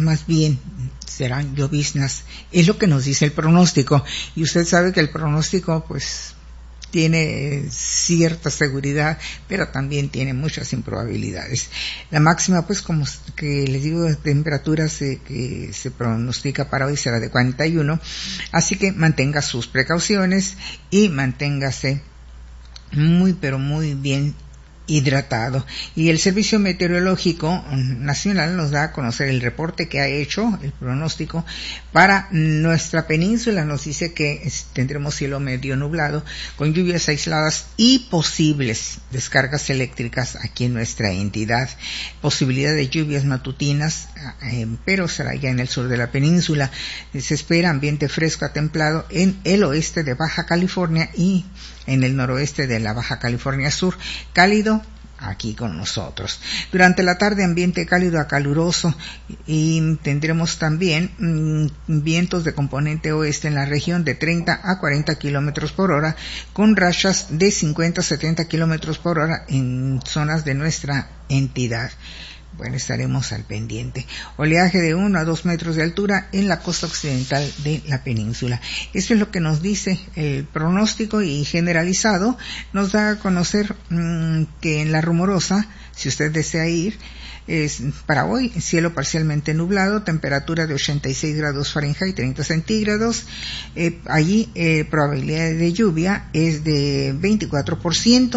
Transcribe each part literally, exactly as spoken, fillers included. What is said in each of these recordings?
más bien serán lloviznas, es lo que nos dice el pronóstico, y usted sabe que el pronóstico pues tiene cierta seguridad, pero también tiene muchas improbabilidades. La máxima, pues, como que les digo, de temperaturas eh, que se pronostica para hoy será de cuarenta y uno, así que mantenga sus precauciones y manténgase muy, pero muy bien hidratado. Y el Servicio Meteorológico Nacional nos da a conocer el reporte que ha hecho, el pronóstico para nuestra península. Nos dice que tendremos cielo medio nublado con lluvias aisladas y posibles descargas eléctricas aquí en nuestra entidad. Posibilidad de lluvias matutinas, eh, pero será ya en el sur de la península. Se espera ambiente fresco a templado en el oeste de Baja California y en el noroeste de la Baja California Sur, cálido aquí con nosotros. Durante la tarde ambiente cálido a caluroso y tendremos también mmm, vientos de componente oeste en la región de treinta a cuarenta kilómetros por hora, con rachas de cincuenta a setenta kilómetros por hora en zonas de nuestra entidad. Bueno, estaremos al pendiente. Oleaje de uno a dos metros de altura en la costa occidental de la península. Esto es lo que nos dice el pronóstico, y generalizado nos da a conocer mmm, que en La Rumorosa, si usted desea ir, es para hoy cielo parcialmente nublado, temperatura de ochenta y seis grados Fahrenheit, treinta centígrados. Eh, allí eh, probabilidad de lluvia es de veinticuatro por ciento.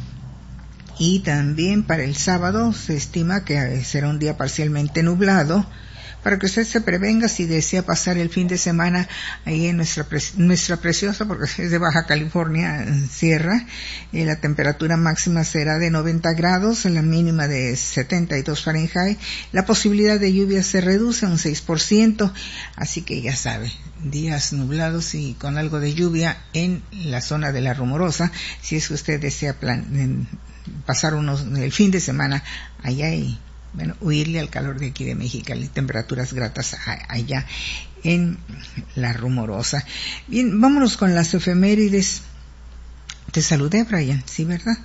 Y también para el sábado se estima que será un día parcialmente nublado, para que usted se prevenga si desea pasar el fin de semana ahí en nuestra pre- nuestra preciosa, porque es de Baja California, Sierra. Eh, la temperatura máxima será de noventa grados, la mínima de setenta y dos Fahrenheit. La posibilidad de lluvia se reduce a un seis por ciento, así que ya sabe, días nublados y con algo de lluvia en la zona de La Rumorosa, si es que usted desea plan, pasar unos el fin de semana allá y bueno, huirle al calor de aquí de Mexicali, temperaturas gratas allá en La Rumorosa. Bien, vámonos con las efemérides. Te saludé, Brian, ¿sí, verdad?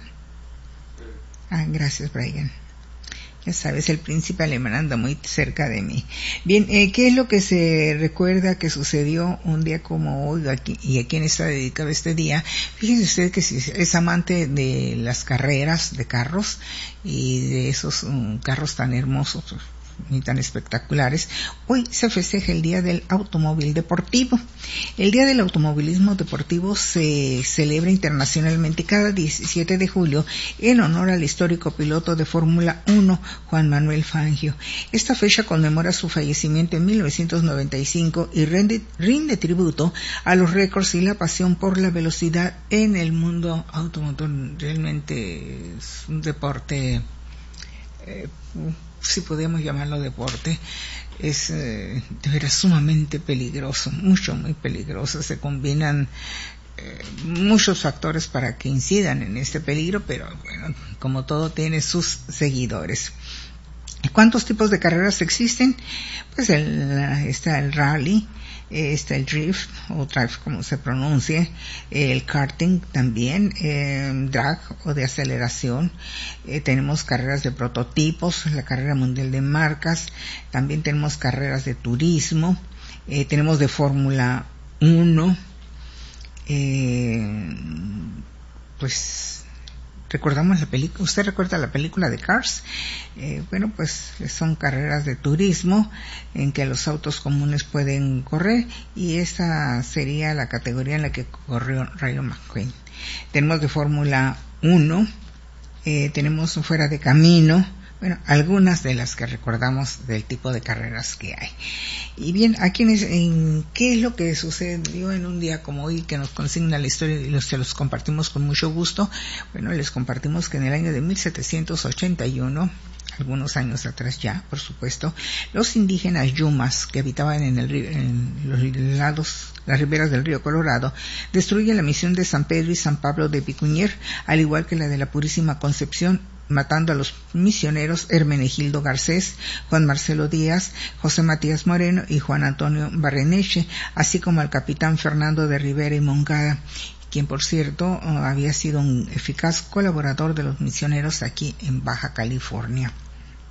Ah, gracias, Brian. Ya sabes, el príncipe alemán anda muy cerca de mí. Bien, eh, ¿qué es lo que se recuerda que sucedió un día como hoy aquí, y a quién está dedicado este día? Fíjese usted que si es amante de las carreras de carros y de esos um, carros tan hermosos y tan espectaculares, hoy se festeja el Día del Automóvil Deportivo. El Día del Automovilismo Deportivo se celebra internacionalmente cada diecisiete de julio en honor al histórico piloto de Fórmula uno, Juan Manuel Fangio. Esta fecha conmemora su fallecimiento en mil novecientos noventa y cinco y rinde, rinde tributo a los récords y la pasión por la velocidad en el mundo automotor. Realmente es un deporte, eh, si podemos llamarlo deporte, es eh, de veras sumamente peligroso, mucho, muy peligroso. Se combinan eh, muchos factores para que incidan en este peligro, pero bueno, como todo tiene sus seguidores. ¿Cuántos tipos de carreras existen? Pues el, está el rally, está el drift, o drive como se pronuncie, el karting también, eh, drag o de aceleración, eh, tenemos carreras de prototipos, la carrera mundial de marcas, también tenemos carreras de turismo, eh, tenemos de Fórmula uno, eh, pues recordamos la película, ¿usted recuerda la película de Cars? Eh, bueno, pues son carreras de turismo en que los autos comunes pueden correr, y esa sería la categoría en la que corrió Rayo McQueen. Tenemos de Fórmula uno, eh, tenemos fuera de camino, bueno, algunas de las que recordamos del tipo de carreras que hay. Y bien, aquí en, en ¿qué es lo que sucedió en un día como hoy que nos consigna la historia y los, se los compartimos con mucho gusto? Bueno, les compartimos que en el año de mil setecientos ochenta y uno, algunos años atrás ya, por supuesto, los indígenas yumas que habitaban en, el, en los lados, las riberas del río Colorado, destruyen la misión de San Pedro y San Pablo de Vicuñer, al igual que la de la Purísima Concepción, matando a los misioneros Hermenegildo Garcés, Juan Marcelo Díaz, José Matías Moreno y Juan Antonio Barreneche, así como al capitán Fernando de Rivera y Moncada, quien por cierto había sido un eficaz colaborador de los misioneros aquí en Baja California.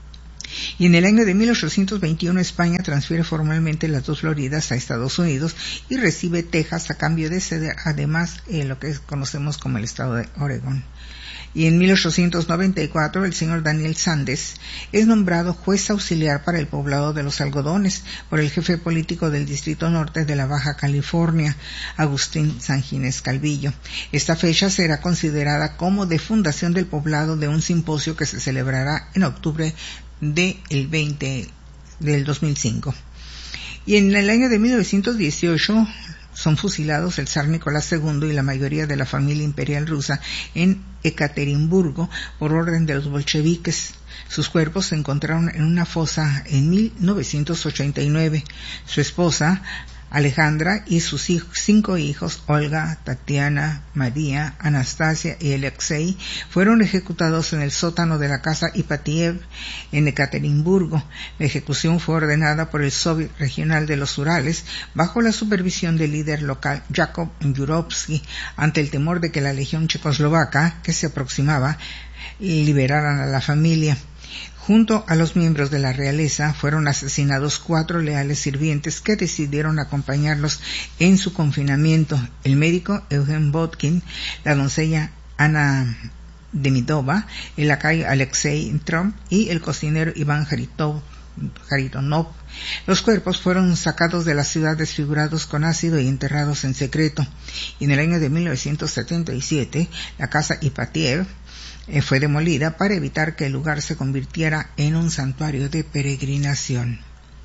Y en el año de mil ochocientos veintiuno España transfiere formalmente las dos Floridas a Estados Unidos y recibe Texas a cambio de ceder además eh, lo que conocemos como el estado de Oregón. Y en mil ochocientos noventa y cuatro el señor Daniel Sandes es nombrado juez auxiliar para el poblado de Los Algodones por el jefe político del Distrito Norte de la Baja California, Agustín Sanginés Calvillo. Esta fecha será considerada como de fundación del poblado de un simposio que se celebrará en octubre de el veinte del dos mil cinco. Y en el año de mil novecientos dieciocho son fusilados el zar Nicolás segundo y la mayoría de la familia imperial rusa en Ekaterimburgo por orden de los bolcheviques. Sus cuerpos se encontraron en una fosa en mil novecientos ochenta y nueve. Su esposa Alejandra y sus hijos, cinco hijos, Olga, Tatiana, María, Anastasia y Alexei, fueron ejecutados en el sótano de la casa Ipatiev en Ekaterimburgo. La ejecución fue ordenada por el Soviet Regional de los Urales bajo la supervisión del líder local Yakov Yurovsky, ante el temor de que la legión checoslovaca, que se aproximaba, liberaran a la familia. Junto a los miembros de la realeza fueron asesinados cuatro leales sirvientes que decidieron acompañarlos en su confinamiento: el médico Eugen Botkin, la doncella Ana Demidova, el lacayo Alexei Trump y el cocinero Iván Haritov, Haritonov. Los cuerpos fueron sacados de la ciudad desfigurados con ácido y enterrados en secreto. Y en el año de mil novecientos setenta y siete, la casa Ipatiev fue demolida para evitar que el lugar se convirtiera en un santuario de peregrinación.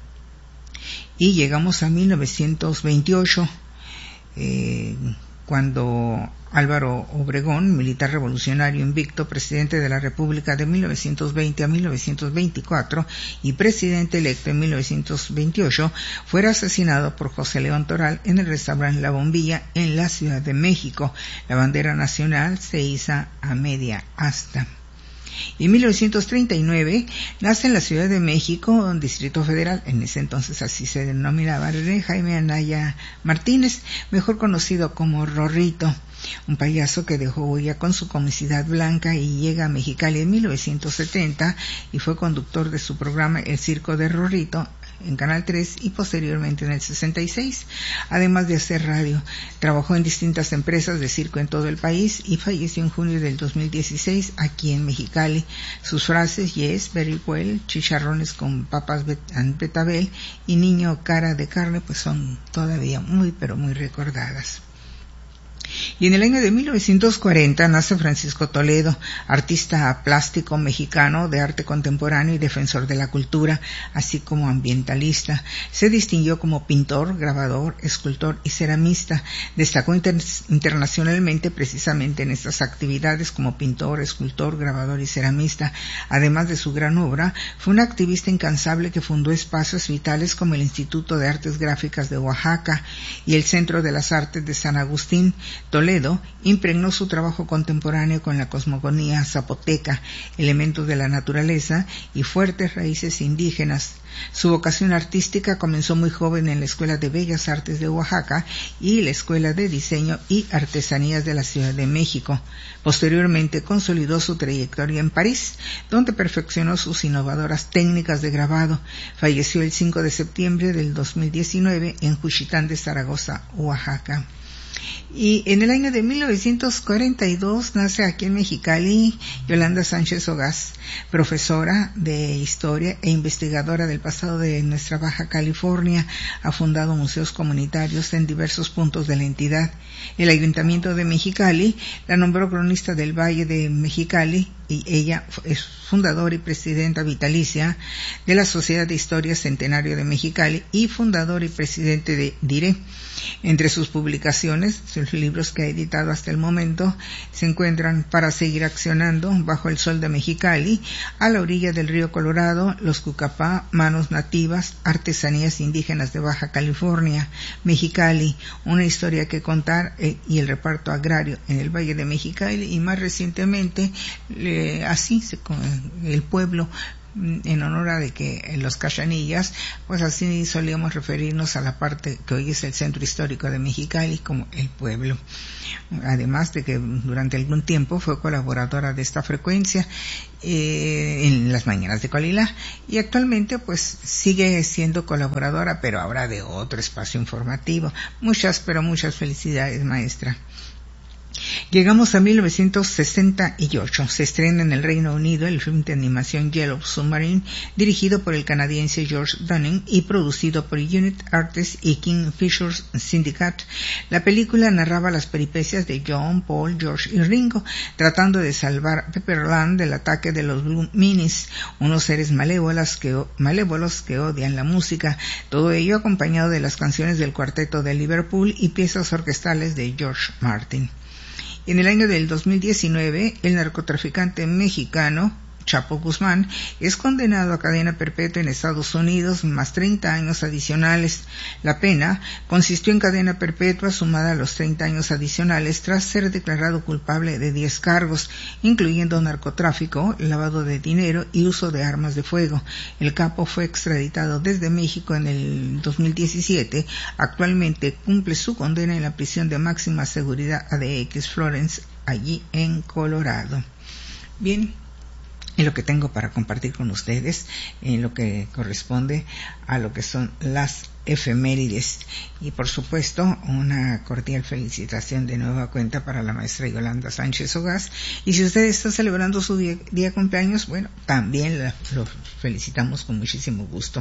Y llegamos a mil novecientos veintiocho, eh, cuando Álvaro Obregón, militar revolucionario invicto, presidente de la República de mil novecientos veinte a mil novecientos veinticuatro y presidente electo en mil novecientos veintiocho, fuera asesinado por José León Toral en el restaurante La Bombilla en la Ciudad de México. La bandera nacional se iza a media asta. Y en mil novecientos treinta y nueve nace en la Ciudad de México, Distrito Federal, en ese entonces así se denominaba, René Jaime Anaya Martínez, mejor conocido como Rorrito, un payaso que dejó huella con su comicidad blanca y llega a Mexicali en mil novecientos setenta y fue conductor de su programa El Circo de Rorrito en Canal tres y posteriormente en el sesenta y seis. Además de hacer radio, trabajó en distintas empresas de circo en todo el país y falleció en junio del dos mil dieciséis aquí en Mexicali. Sus frases Yes, very well, chicharrones con papas and betabel y niño cara de carne pues son todavía muy pero muy recordadas. Y en el año de mil novecientos cuarenta nace Francisco Toledo, artista plástico mexicano de arte contemporáneo y defensor de la cultura, así como ambientalista. Se distinguió como pintor, grabador, escultor y ceramista. Destacó inter- internacionalmente precisamente en estas actividades como pintor, escultor, grabador y ceramista. Además de su gran obra, fue un activista incansable que fundó espacios vitales como el Instituto de Artes Gráficas de Oaxaca y el Centro de las Artes de San Agustín. Toledo impregnó su trabajo contemporáneo con la cosmogonía zapoteca, elementos de la naturaleza y fuertes raíces indígenas. Su vocación artística comenzó muy joven en la Escuela de Bellas Artes de Oaxaca y la Escuela de Diseño y Artesanías de la Ciudad de México. Posteriormente consolidó su trayectoria en París, donde perfeccionó sus innovadoras técnicas de grabado. Falleció el cinco de septiembre del dos mil diecinueve en Juchitán de Zaragoza, Oaxaca. Y en el año de mil novecientos cuarenta y dos nace aquí en Mexicali Yolanda Sánchez Ogaz, profesora de historia e investigadora del pasado de nuestra Baja California. Ha fundado museos comunitarios en diversos puntos de la entidad. El Ayuntamiento de Mexicali la nombró cronista del Valle de Mexicali y ella es fundadora y presidenta vitalicia de la Sociedad de Historia Centenario de Mexicali y fundadora y presidente de DIRE. Entre sus publicaciones, sus libros que ha editado hasta el momento, se encuentran Para seguir accionando, Bajo el sol de Mexicali, A la orilla del río Colorado, Los Cucapá, Manos nativas, Artesanías indígenas de Baja California, Mexicali, Una historia que contar eh, y el reparto agrario en el Valle de Mexicali y más recientemente, eh, así, se, el pueblo en honor a de que los Cachanillas, pues así solíamos referirnos a la parte que hoy es el centro histórico de Mexicali como el pueblo. Además de que durante algún tiempo fue colaboradora de esta frecuencia eh, en las mañanas de Colila, y actualmente pues sigue siendo colaboradora, pero ahora de otro espacio informativo. Muchas, pero muchas felicidades, maestra. Llegamos a mil novecientos sesenta y ocho. Se estrena en el Reino Unido el film de animación Yellow Submarine, dirigido por el canadiense George Dunning y producido por Unit Artists y Kingfisher Syndicate. La película narraba las peripecias de John, Paul, George y Ringo, tratando de salvar Pepperland del ataque de los Blue Minis, unos seres malévolos que, malévolos que odian la música. Todo ello acompañado de las canciones del Cuarteto de Liverpool y piezas orquestales de George Martin. En el año del dos mil diecinueve, el narcotraficante mexicano Chapo Guzmán es condenado a cadena perpetua en Estados Unidos más treinta años adicionales. La pena consistió en cadena perpetua sumada a los treinta años adicionales tras ser declarado culpable de diez cargos, incluyendo narcotráfico, lavado de dinero y uso de armas de fuego. El capo fue extraditado desde México en el dos mil diecisiete. Actualmente cumple su condena en la prisión de máxima seguridad A D X Florence, allí en Colorado. Bien, en lo que tengo para compartir con ustedes, en lo que corresponde a lo que son las efemérides. Y por supuesto, una cordial felicitación de nueva cuenta para la maestra Yolanda Sánchez Ogaz. Y si usted está celebrando su día, día de cumpleaños, bueno, también la, lo felicitamos con muchísimo gusto.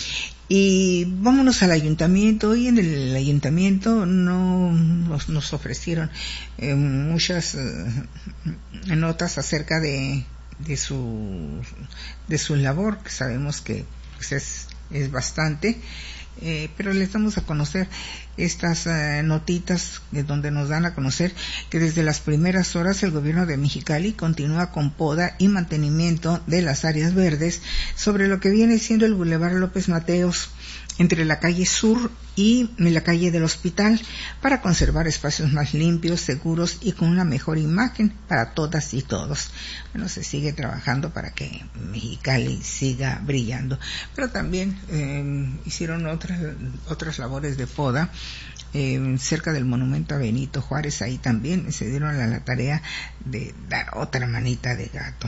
Y vámonos al ayuntamiento. Hoy en el ayuntamiento no nos, nos ofrecieron eh, muchas eh, notas acerca de de su de su labor, que sabemos que pues es, es bastante, eh, pero les damos a conocer estas eh, notitas de donde nos dan a conocer que desde las primeras horas el gobierno de Mexicali continúa con poda y mantenimiento de las áreas verdes sobre lo que viene siendo el Boulevard López Mateos, entre la calle Sur y la calle del Hospital, para conservar espacios más limpios, seguros y con una mejor imagen para todas y todos. Bueno, se sigue trabajando para que Mexicali siga brillando, pero también eh, hicieron otras otras labores de poda eh, cerca del monumento a Benito Juárez. Ahí también se dieron a la tarea de dar otra manita de gato.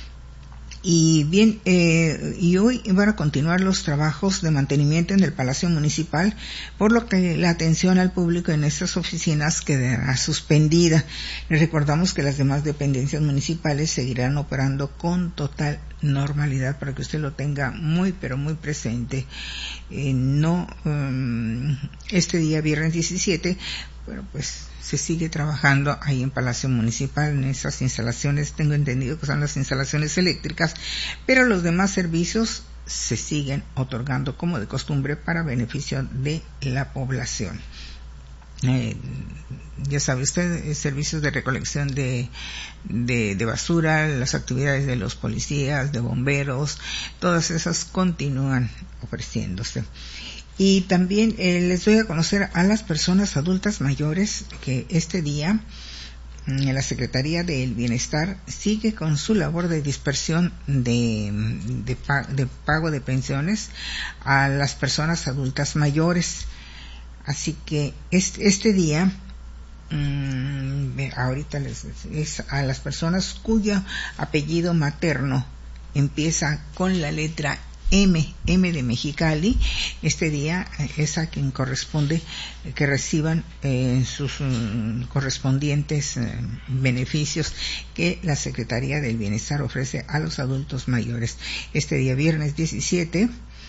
Y bien, eh, y hoy van a continuar los trabajos de mantenimiento en el Palacio Municipal, por lo que la atención al público en estas oficinas quedará suspendida. Les recordamos que las demás dependencias municipales seguirán operando con total normalidad, para que usted lo tenga muy, pero muy presente. Eh, no, um, este día, viernes diecisiete, bueno, pues se sigue trabajando ahí en Palacio Municipal, en esas instalaciones. Tengo entendido que son las instalaciones eléctricas, pero los demás servicios se siguen otorgando como de costumbre para beneficio de la población. Eh, ya sabe usted, servicios de recolección de, de, de basura, las actividades de los policías, de bomberos, todas esas continúan ofreciéndose. Y también eh, les doy a conocer a las personas adultas mayores que este día eh, la Secretaría del Bienestar sigue con su labor de dispersión de, de, de pago de pensiones a las personas adultas mayores. Así que este, este día, mmm, ahorita les es a las personas cuyo apellido materno empieza con la letra M, M de Mexicali. Este día es a quien corresponde que reciban eh, sus um, correspondientes eh, beneficios que la Secretaría del Bienestar ofrece a los adultos mayores. Este día, viernes diecisiete,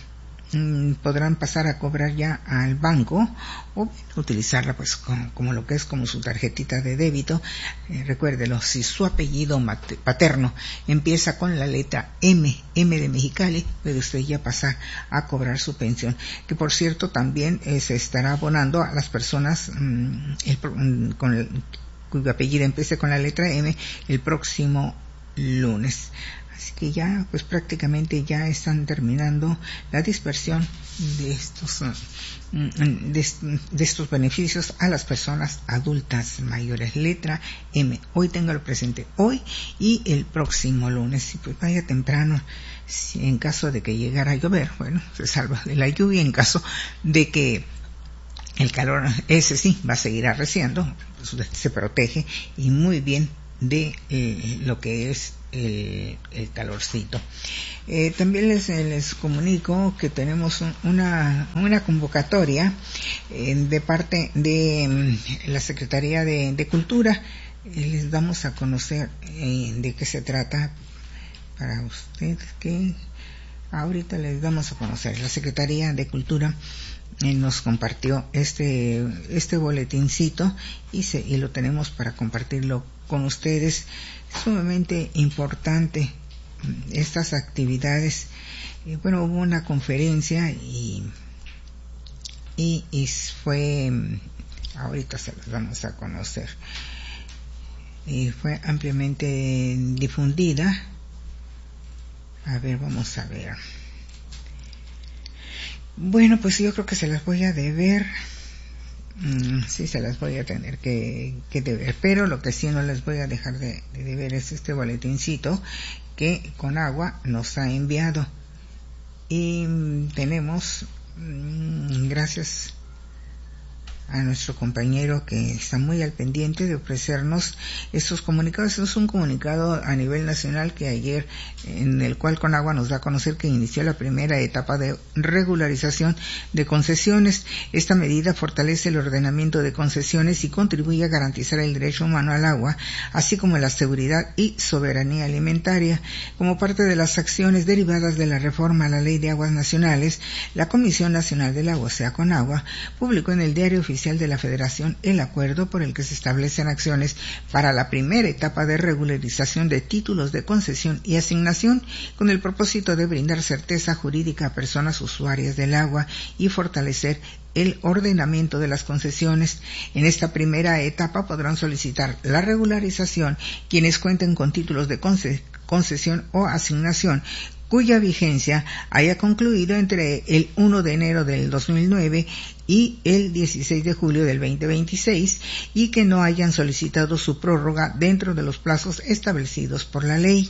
podrán pasar a cobrar ya al banco o utilizarla pues como, como lo que es como su tarjetita de débito. Eh, recuérdelo, si su apellido mate, paterno empieza con la letra M, M de Mexicali, puede usted ya pasar a cobrar su pensión, que por cierto también eh, se estará abonando a las personas mmm, el, con el, cuyo apellido empiece con la letra M el próximo lunes. Así que ya, pues prácticamente ya están terminando la dispersión de estos de, de estos beneficios a las personas adultas mayores. Letra M. Hoy téngalo presente, hoy y el próximo lunes. Y pues vaya temprano, si en caso de que llegara a llover, bueno, se salva de la lluvia. En caso de que el calor, ese sí, va a seguir arreciando, pues se protege y muy bien de eh, lo que es el, el calorcito. Eh, también les, les comunico que tenemos una, una convocatoria eh, de parte de um, la Secretaría de, de Cultura. Eh, les damos a conocer eh, de qué se trata para ustedes, que ahorita les damos a conocer. La Secretaría de Cultura eh, nos compartió este este boletincito y, se, y lo tenemos para compartirlo con ustedes. Es sumamente importante estas actividades. Eh, bueno, hubo una conferencia y, y, y fue, ahorita se las vamos a conocer, y fue ampliamente difundida. A ver, vamos a ver. Bueno, pues yo creo que se las voy a deber. Mm, sí, se las voy a tener que, que deber, pero lo que sí no les voy a dejar de, de deber es este boletincito que Conagua nos ha enviado. Y mm, tenemos, mm, gracias a nuestro compañero que está muy al pendiente de ofrecernos estos comunicados. Es un comunicado a nivel nacional que ayer, en el cual Conagua nos da a conocer que inició la primera etapa de regularización de concesiones. Esta medida fortalece el ordenamiento de concesiones y contribuye a garantizar el derecho humano al agua, así como la seguridad y soberanía alimentaria. Como parte de las acciones derivadas de la reforma a la Ley de Aguas Nacionales, la Comisión Nacional del Agua, o sea Conagua, publicó en el Diario Oficial de la Federación el acuerdo por el que se establecen acciones para la primera etapa de regularización de títulos de concesión y asignación, con el propósito de brindar certeza jurídica a personas usuarias del agua y fortalecer el ordenamiento de las concesiones. En esta primera etapa podrán solicitar la regularización quienes cuenten con títulos de concesión o asignación cuya vigencia haya concluido entre el primero de enero del dos mil nueve y el dieciséis de julio del veinte veintiséis y que no hayan solicitado su prórroga dentro de los plazos establecidos por la ley.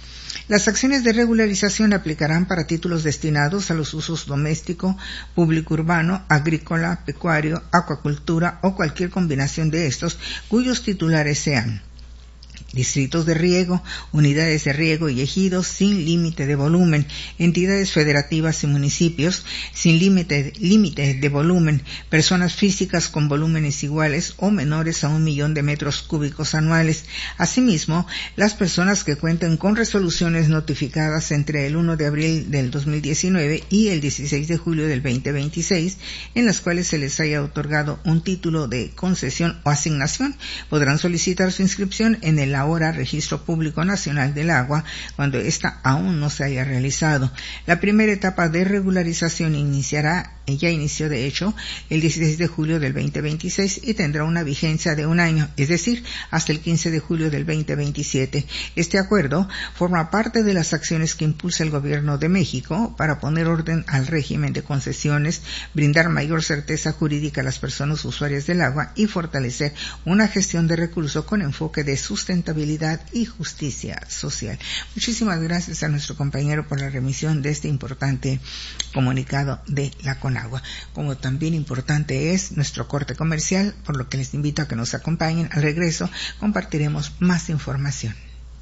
Las acciones de regularización aplicarán para títulos destinados a los usos doméstico, público urbano, agrícola, pecuario, acuacultura o cualquier combinación de estos cuyos titulares sean distritos de riego, unidades de riego y ejidos sin límite de volumen, entidades federativas y municipios sin límite límite de volumen, personas físicas con volúmenes iguales o menores a un millón de metros cúbicos anuales. Asimismo, las personas que cuenten con resoluciones notificadas entre el primero de abril del dos mil diecinueve y el dieciséis de julio del veinte veintiséis, en las cuales se les haya otorgado un título de concesión o asignación, podrán solicitar su inscripción en el ahora Registro Público Nacional del Agua cuando ésta aún no se haya realizado. La primera etapa de regularización iniciará, ya inició de hecho, el dieciséis de julio del veinte veintiséis y tendrá una vigencia de un año, es decir, hasta el quince de julio del veinte veintisiete. Este acuerdo forma parte de las acciones que impulsa el Gobierno de México para poner orden al régimen de concesiones, brindar mayor certeza jurídica a las personas usuarias del agua y fortalecer una gestión de recursos con enfoque de sustentabilidad y justicia social. Muchísimas gracias a nuestro compañero por la remisión de este importante comunicado de la Conagua. Como también importante es nuestro corte comercial, por lo que les invito a que nos acompañen. Al regreso compartiremos más información.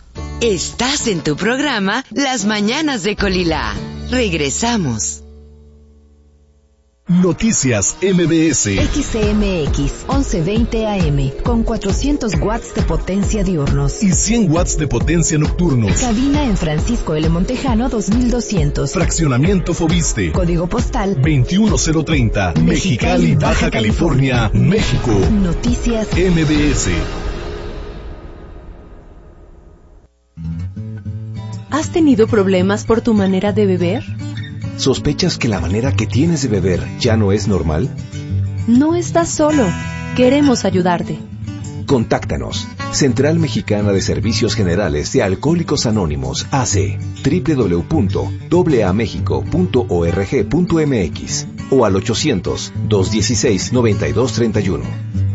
Estás en tu programa Las Mañanas de Colila. Regresamos. Noticias M B S. X C M X once veinte A M con cuatrocientos watts de potencia diurnos y cien watts de potencia nocturnos. Cabina en Francisco L. Montejano dos mil doscientos. Fraccionamiento Fobiste. Código postal veintiuno cero treinta. Mexicali, Baja California, México. Noticias M B S. ¿Has tenido problemas por tu manera de beber? ¿Sospechas que la manera que tienes de beber ya no es normal? No estás solo. Queremos ayudarte. Contáctanos. Central Mexicana de Servicios Generales de Alcohólicos Anónimos, A C, doble u doble u doble u punto a a méxico punto org punto m x o al ochocientos, doscientos dieciséis, noventa y dos treinta y uno.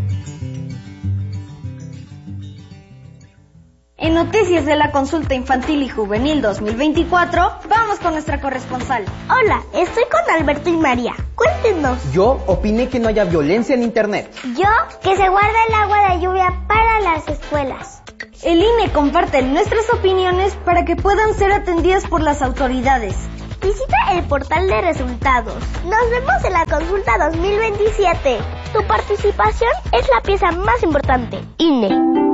En Noticias de la Consulta Infantil y Juvenil dos mil veinticuatro, vamos con nuestra corresponsal. Hola, estoy con Alberto y María. Cuéntenos. Yo opiné que no haya violencia en Internet. Yo, que se guarde el agua de lluvia para las escuelas. El I N E comparte nuestras opiniones para que puedan ser atendidas por las autoridades. Visita el portal de resultados. Nos vemos en la consulta dos mil veintisiete. Tu participación es la pieza más importante. I N E.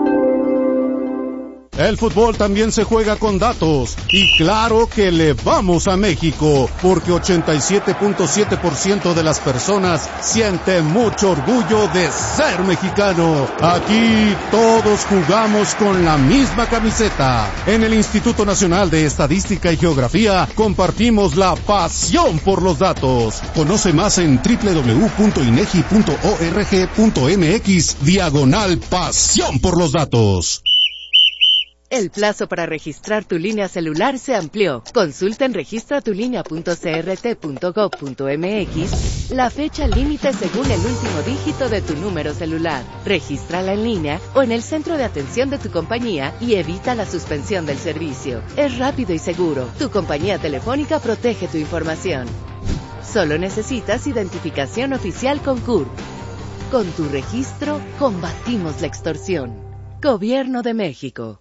El fútbol también se juega con datos, y claro que le vamos a México, porque ochenta y siete punto siete por ciento de las personas siente mucho orgullo de ser mexicano. Aquí todos jugamos con la misma camiseta. En el Instituto Nacional de Estadística y Geografía compartimos la pasión por los datos. Conoce más en doble u doble u doble u punto inegi punto org punto m x diagonal pasión por los datos. El plazo para registrar tu línea celular se amplió. Consulta en registra tu línea punto c r t punto gov punto m x la fecha límite según el último dígito de tu número celular. Regístrala en línea o en el centro de atención de tu compañía y evita la suspensión del servicio. Es rápido y seguro. Tu compañía telefónica protege tu información. Solo necesitas identificación oficial con C U R P. Con tu registro, combatimos la extorsión. Gobierno de México.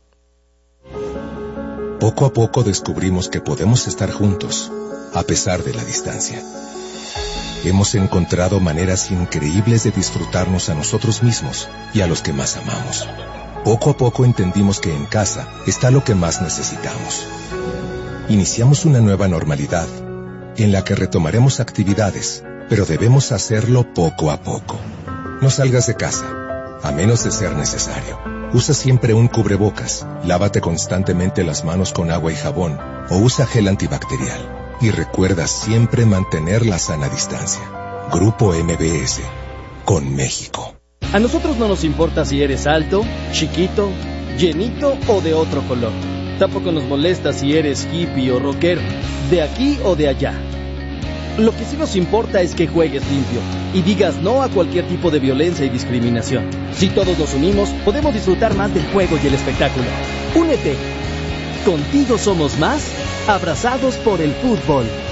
Poco a poco descubrimos que podemos estar juntos, a pesar de la distancia. Hemos encontrado maneras increíbles de disfrutarnos a nosotros mismos y a los que más amamos. Poco a poco entendimos que en casa está lo que más necesitamos. Iniciamos una nueva normalidad, en la que retomaremos actividades, pero debemos hacerlo poco a poco. No salgas de casa, a menos de ser necesario. Usa siempre un cubrebocas, lávate constantemente las manos con agua y jabón, o usa gel antibacterial. Y recuerda siempre mantener la sana distancia. Grupo M B S, con México. A nosotros no nos importa si eres alto, chiquito, llenito o de otro color. Tampoco nos molesta si eres hippie o rockero, de aquí o de allá. Lo que sí nos importa es que juegues limpio y digas no a cualquier tipo de violencia y discriminación. Si todos nos unimos, podemos disfrutar más del juego y el espectáculo. Únete. Contigo somos más, abrazados por el fútbol.